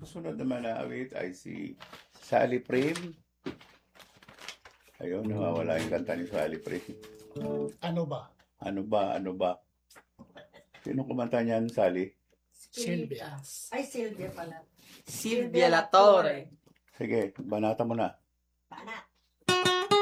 Susunod naman na awit ay si Sally Prim. Ayun, nawawala yung kanta ni Sally Prim. Ano ba? Ano ba, ano ba? Sino kumanta niyan, Sally? Sylvia. Ay, Sylvia pala. Silvia La Torre. Sige, banata mo na.